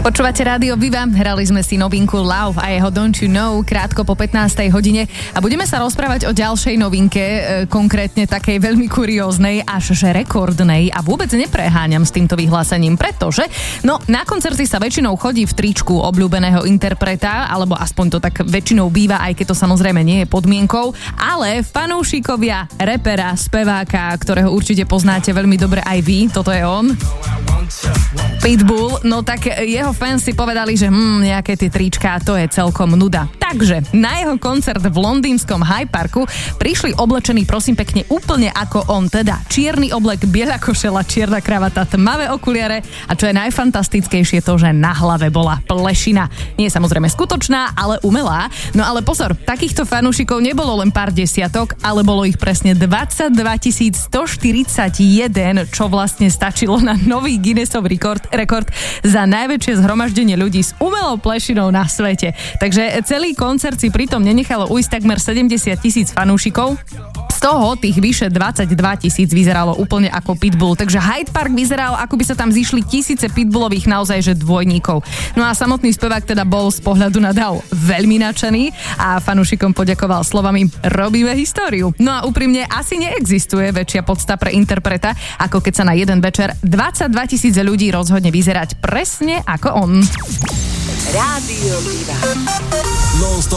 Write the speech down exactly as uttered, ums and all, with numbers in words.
Počúvate Rádio Viva, hrali sme si novinku Love a jeho Don't You Know krátko po pätnástej hodine a budeme sa rozprávať o ďalšej novinke, e, konkrétne takej veľmi kurióznej, až že rekordnej a vôbec nepreháňam s týmto vyhlásením, pretože no na koncerty sa väčšinou chodí v tričku obľúbeného interpreta, alebo aspoň to tak väčšinou býva, aj keď to samozrejme nie je podmienkou, ale fanúšikovia repera, speváka, ktorého určite poznáte veľmi dobre aj vy, toto je on, Pitbull, no tak jeho fans si povedali, že hm, nejaké tie tričká, to je celkom nuda. Takže na jeho koncert v londýnskom Hyde Parku prišli oblečení prosím pekne úplne ako on, teda čierny oblek, biela košela, čierna kravata, tmavé okuliare a čo je najfantastickejšie to, že na hlave bola plešina. Nie je samozrejme skutočná, ale umelá. No ale pozor, takýchto fanúšikov nebolo len pár desiatok, ale bolo ich presne dvadsaťdva tisíc stoštyridsaťjeden, čo vlastne stačilo na nový Guinnessov rekord, rekord za najväčšie zhromaždenie ľudí s umelou plešinou na svete. Takže celý koncert si pritom nenechalo ujsť takmer sedemdesiat tisíc fanúšikov. Z toho tých vyše dvadsaťdva tisíc vyzeralo úplne ako Pitbull. Takže Hyde Park vyzeral, ako by sa tam zišli tisíce Pitbullových naozaj že dvojníkov. No a samotný spevák teda bol z pohľadu na dav veľmi nadšený a fanúšikom poďakoval slovami robíme históriu. No a úprimne asi neexistuje väčšia podsta pre interpreta, ako keď sa na jeden večer dvadsaťdva tisíc ľudí rozhodne vyzerať presne ako on. Rádio Viva.